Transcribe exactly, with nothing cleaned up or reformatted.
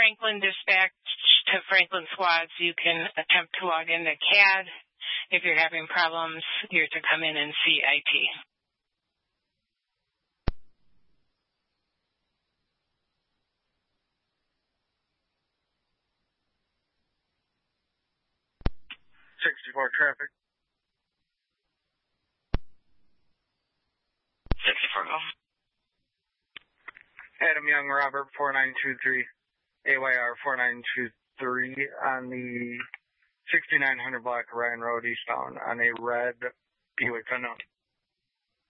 Franklin dispatch to Franklin SWATs, you can attempt to log into C A D. If you're having problems, you're to come in and see I T. sixty-four traffic. sixty-four, go. Adam Young, Robert, four nine two three, A Y R four nine two three on the sixty-nine hundred block of Ryan Road eastbound on a red Buick unknown.